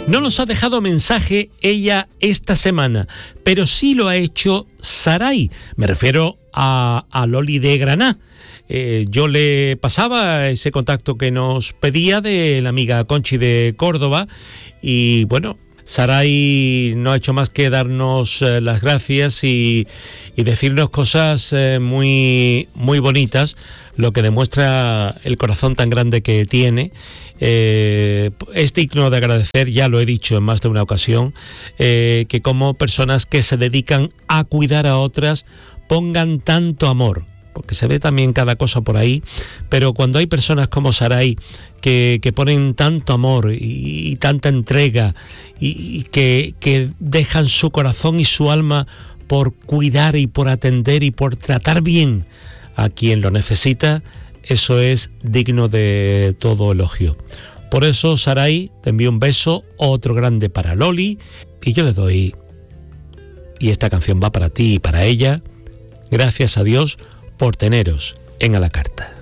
No nos ha dejado mensaje ella esta semana, pero sí lo ha hecho Saray. Me refiero a Loli de Granada. Yo le pasaba ese contacto que nos pedía de la amiga Conchi de Córdoba y bueno, Saray no ha hecho más que darnos las gracias y decirnos cosas muy, muy bonitas, lo que demuestra el corazón tan grande que tiene. Es digno de agradecer, ya lo he dicho en más de una ocasión, que como personas que se dedican a cuidar a otras pongan tanto amor, porque se ve también cada cosa por ahí, pero cuando hay personas como Saray que ponen tanto amor y tanta entrega y que dejan su corazón y su alma por cuidar y por atender y por tratar bien a quien lo necesita, eso es digno de todo elogio. Por eso, Saray, te envío un beso, otro grande para Loli, y yo le doy, y esta canción va para ti y para ella, gracias a Dios por teneros en A la Carta.